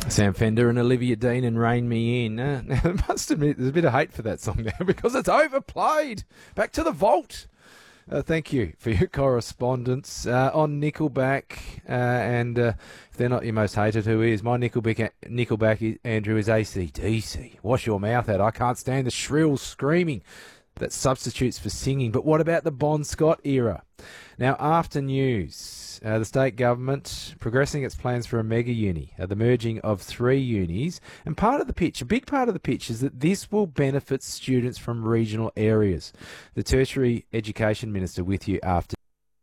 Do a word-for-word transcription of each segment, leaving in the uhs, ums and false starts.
Sam Fender and Olivia Dean and Rain Me In. Uh, now, I must admit, there's a bit of hate for that song now because it's overplayed. Back to the vault. Uh, thank you for your correspondence uh, on Nickelback. Uh, and uh, if they're not your most hated, who is? My Nickelback, Nickelback Andrew, is A C D C. Wash your mouth out. I can't stand the shrill screaming that substitutes for singing. But what about the Bon Scott era? Now, after news, uh, the state government progressing its plans for a mega uni, uh, the merging of three unis, and part of the pitch, a big part of the pitch, is that this will benefit students from regional areas. The Tertiary Education Minister with you after.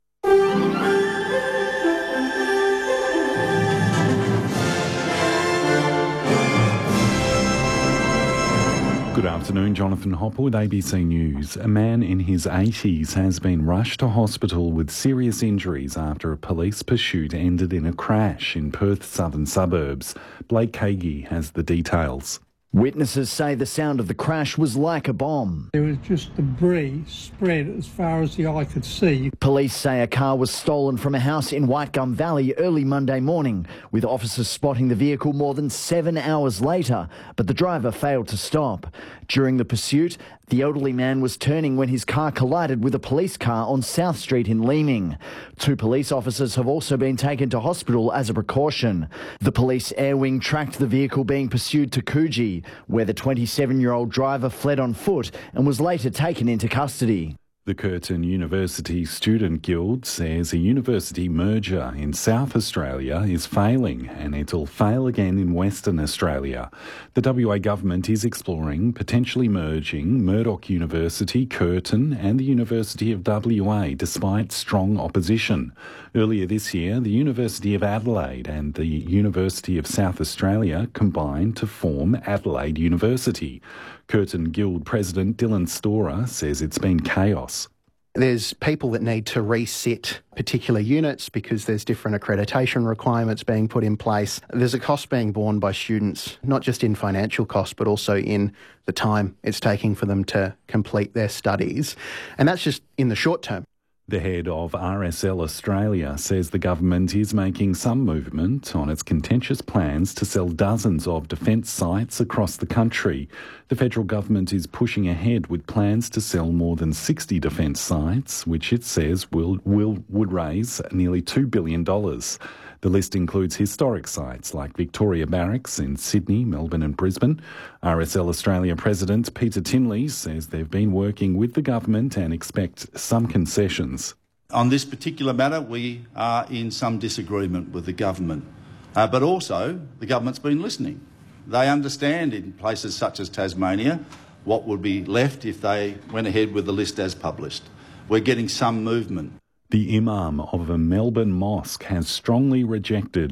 Good afternoon, Jonathan Hopper with A B C News. A man in his eighties has been rushed to hospital with serious injuries after a police pursuit ended in a crash in Perth's southern suburbs. Blake Kagi has the details. Witnesses say the sound of the crash was like a bomb. There was just debris spread as far as the eye could see. Police say a car was stolen from a house in Whitegum Valley early Monday morning, with officers spotting the vehicle more than seven hours later, but the driver failed to stop. During the pursuit, the elderly man was turning when his car collided with a police car on South Street in Leeming. Two police officers have also been taken to hospital as a precaution. The police air wing tracked the vehicle being pursued to Coogee, where the twenty-seven-year-old driver fled on foot and was later taken into custody. The Curtin University Student Guild says a university merger in South Australia is failing and it'll fail again in Western Australia. The W A government is exploring potentially merging Murdoch University, Curtin and the University of W A despite strong opposition. Earlier this year, the University of Adelaide and the University of South Australia combined to form Adelaide University. Curtin Guild President Dylan Storer says it's been chaos. There's people that need to reset particular units because there's different accreditation requirements being put in place. There's a cost being borne by students, not just in financial cost, but also in the time it's taking for them to complete their studies. And that's just in the short term. The head of R S L Australia says the government is making some movement on its contentious plans to sell dozens of defence sites across the country. The federal government is pushing ahead with plans to sell more than sixty defence sites, which it says will, will would raise nearly two billion dollars. The list includes historic sites like Victoria Barracks in Sydney, Melbourne and Brisbane. R S L Australia President Peter Tinley says they've been working with the government and expect some concessions. On this particular matter, we are in some disagreement with the government, uh, but also the government's been listening. They understand in places such as Tasmania what would be left if they went ahead with the list as published. We're getting some movement. The imam of a Melbourne mosque has strongly rejected